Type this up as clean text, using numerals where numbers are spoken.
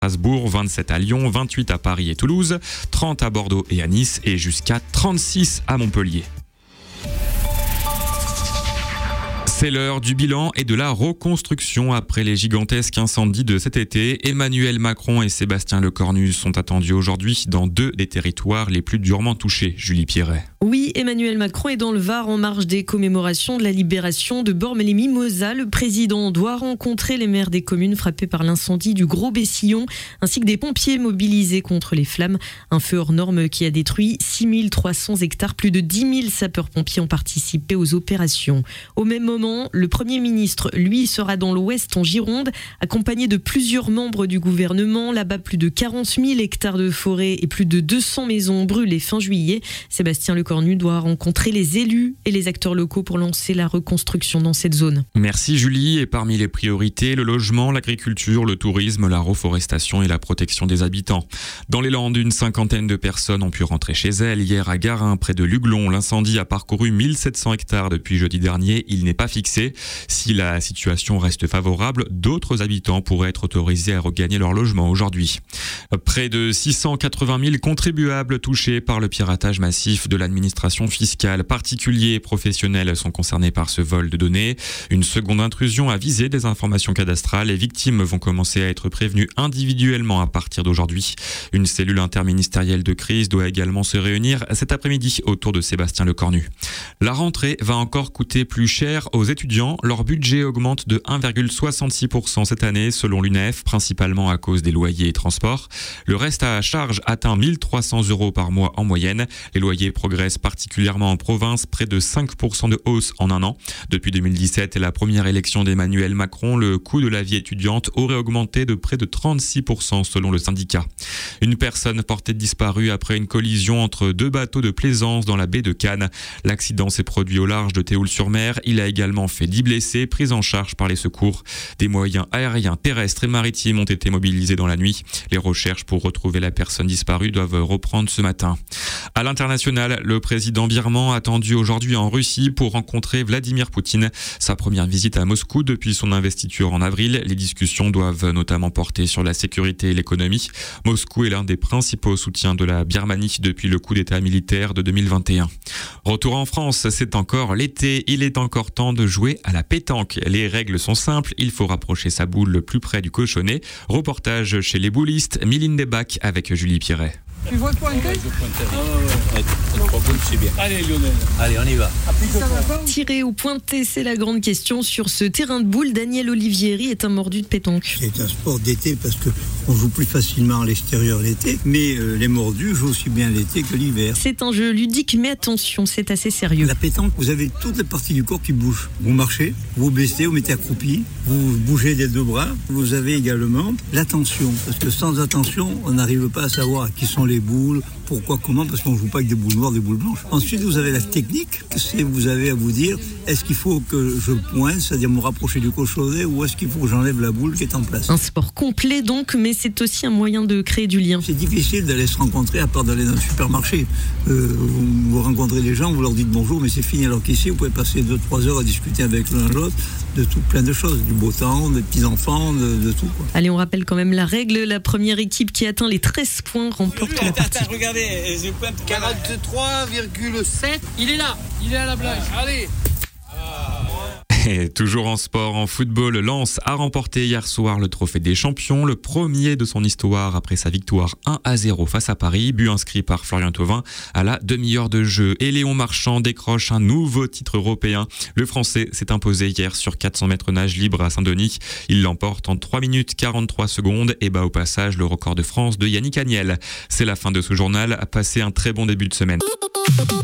Strasbourg, 27 à Lyon, 28 à Paris et Toulouse, 30 à Bordeaux et à Nice et jusqu'à 36 à Montpellier. C'est l'heure du bilan et de la reconstruction après les gigantesques incendies de cet été. Emmanuel Macron et Sébastien Lecornu sont attendus aujourd'hui dans 2 des territoires les plus durement touchés. Julie Pierret. Oui, Emmanuel Macron est dans le Var en marge des commémorations de la libération de Bormes-les-Mimosas. Le président doit rencontrer les maires des communes frappées par l'incendie du Gros-Bessillon, ainsi que des pompiers mobilisés contre les flammes. Un feu hors norme qui a détruit 6300 hectares. Plus de 10 000 sapeurs-pompiers ont participé aux opérations. Au même moment, le Premier ministre, lui, sera dans l'Ouest en Gironde, accompagné de plusieurs membres du gouvernement. Là-bas, plus de 40 000 hectares de forêt et plus de 200 maisons brûlées fin juillet. Sébastien Lecornu doit rencontrer les élus et les acteurs locaux pour lancer la reconstruction dans cette zone. Merci Julie. Et parmi les priorités, le logement, l'agriculture, le tourisme, la reforestation et la protection des habitants. Dans les Landes, une 50aine de personnes ont pu rentrer chez elles. Hier à Garin, près de Luglon, l'incendie a parcouru 1700 hectares depuis jeudi dernier. Il n'est pas fixé. Si la situation reste favorable, d'autres habitants pourraient être autorisés à regagner leur logement aujourd'hui. Près de 680 000 contribuables touchés par le piratage massif de l'administration fiscale. Particuliers et professionnels sont concernés par ce vol de données. Une seconde intrusion a visé des informations cadastrales. Les victimes vont commencer à être prévenues individuellement à partir d'aujourd'hui. Une cellule interministérielle de crise doit également se réunir cet après-midi autour de Sébastien Lecornu. La rentrée va encore coûter plus cher aux étudiants. Leur budget augmente de 1,66% cette année selon l'UNEF, principalement à cause des loyers et transports. Le reste à charge atteint 1 300 € par mois en moyenne. Les loyers progressent particulièrement en province, près de 5% de hausse en un an. Depuis 2017 et la première élection d'Emmanuel Macron, le coût de la vie étudiante aurait augmenté de près de 36% selon le syndicat. Une personne portée disparue après une collision entre 2 bateaux de plaisance dans la baie de Cannes. L'accident s'est produit au large de Théoul-sur-Mer. Il a également fait 10 blessés pris en charge par les secours. Des moyens aériens, terrestres et maritimes ont été mobilisés dans la nuit. Les recherches pour retrouver la personne disparue doivent reprendre ce matin. À l'international, le président birman attendu aujourd'hui en Russie pour rencontrer Vladimir Poutine. Sa première visite à Moscou depuis son investiture en avril. Les discussions doivent notamment porter sur la sécurité et l'économie. Moscou est l'un des principaux soutiens de la Birmanie depuis le coup d'état militaire de 2021. Retour en France, c'est encore l'été. Il est encore temps de jouer à la pétanque. Les règles sont simples, il faut rapprocher sa boule le plus près du cochonnet. Reportage chez les boulistes, Mylène Desbacs avec Julie Pierret. Tu vois pointer ? C'est bien. Allez Lionel, allez on y va. Tirer ou pointer, c'est la grande question. Sur ce terrain de boules, Daniel Olivieri est un mordu de pétanque. C'est un sport d'été parce qu'on joue plus facilement à l'extérieur l'été, mais les mordus jouent aussi bien l'été que l'hiver. C'est un jeu ludique, mais attention, c'est assez sérieux. La pétanque, vous avez toutes les parties du corps qui bougent. Vous marchez, vous baissez, vous mettez accroupi, vous bougez des 2 bras. Vous avez également l'attention, parce que sans attention, on n'arrive pas à savoir qui sont les boules, pourquoi, comment, parce qu'on ne joue pas avec des boules noires, des boules blanches. Ensuite, vous avez la technique, c'est vous avez à vous dire, est-ce qu'il faut que je pointe, c'est-à-dire me rapprocher du cochonnet, ou est-ce qu'il faut que j'enlève la boule qui est en place. Un sport complet donc, mais c'est aussi un moyen de créer du lien. C'est difficile d'aller se rencontrer à part d'aller dans le supermarché. Vous rencontrez les gens, vous leur dites bonjour, mais c'est fini. Alors qu'ici, vous pouvez passer 2-3 heures à discuter avec l'un l'autre de tout, plein de choses, du beau temps, des petits-enfants, de tout, quoi. Allez, on rappelle quand même la règle. La première équipe qui atteint les 13 points remporte la partie. Attends, regardez, je pointe 43,7. Il est là à la blague. Allez. Et toujours en sport, en football, Lens a remporté hier soir le trophée des champions, le premier de son histoire après sa victoire 1-0 face à Paris, but inscrit par Florian Thauvin à la demi-heure de jeu. Et Léon Marchand décroche un nouveau titre européen. Le Français s'est imposé hier sur 400 mètres nage libre à Saint-Denis. Il l'emporte en 3 minutes 43 secondes et bat au passage le record de France de Yannick Agnel. C'est la fin de ce journal. Passez un très bon début de semaine.